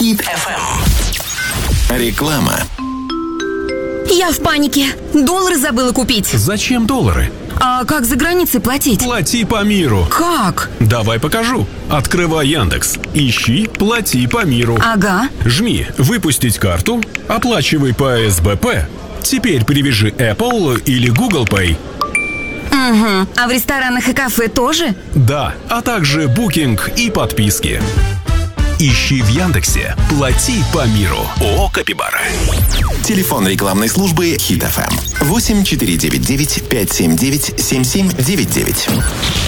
Хит FM. Реклама. Я в панике. Доллары забыла купить. Зачем доллары? А как за границей платить? Плати по миру. Как? Давай покажу. Открывай Яндекс. Ищи «Плати по миру». Ага. Жми «Выпустить карту», оплачивай по СБП. Теперь привяжи Apple или Google Pay. Угу. А в ресторанах и кафе тоже? Да, а также букинг и подписки. Ищи в Яндексе «Плати по миру». ООО «Капибара». Телефон рекламной службы Хит FM 8499 579 7799.